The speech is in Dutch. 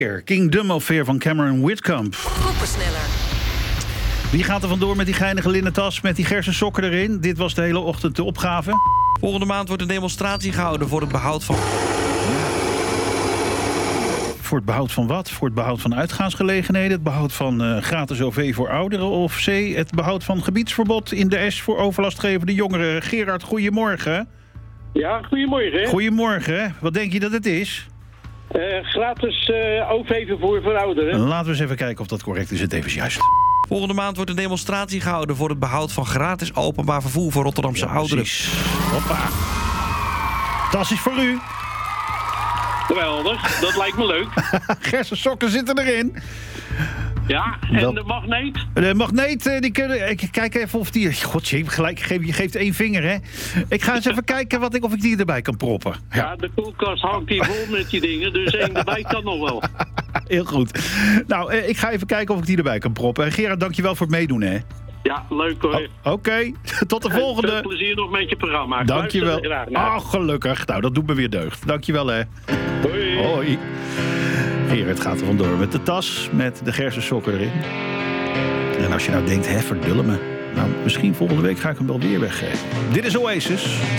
Kingdom Affair van Cameron Whitcomb. Koppensneller. Wie gaat er vandoor met die geinige linnen tas met die gersen sokken erin? Dit was de hele ochtend de opgave. Volgende maand wordt een demonstratie gehouden voor het behoud van... Voor het behoud van wat? Voor het behoud van uitgaansgelegenheden, het behoud van gratis OV voor ouderen of C, het behoud van gebiedsverbod in de S voor overlastgevende jongeren. Gerard, goedemorgen. Ja, goedemorgen. Goedemorgen. Wat denk je dat het is? Gratis OV-vervoer voor ouderen. Laten we eens even kijken of dat correct is. Het even juist. Volgende maand wordt een demonstratie gehouden voor het behoud van gratis openbaar vervoer voor Rotterdamse ouderen. Precies. Hoppa. Tas is voor u. Geweldig, dat lijkt me leuk. Gersen sokken zitten erin. Ja, en de magneet? De magneet, die kunnen... Ik kijk even of die... Godzee, gelijk, je geeft 1 vinger, hè. Ik ga eens even kijken of ik die erbij kan proppen. Ja, de koelkast hangt hier vol met die dingen, dus 1 erbij kan nog wel. Heel goed. Nou, ik ga even kijken of ik die erbij kan proppen. Gerard, dankjewel voor het meedoen, hè. Ja, leuk hoor. Oké, tot de volgende. Veel plezier nog met je programma. Dankjewel. Gelukkig. Nou, dat doet me weer deugd. Dankjewel, hè. Hoi. Hoi. Gerard gaat er vandoor met de tas, met de gersen sokken erin. En als je nou denkt, verdullen me. Nou, misschien volgende week ga ik hem wel weer weggeven. Dit is Oasis.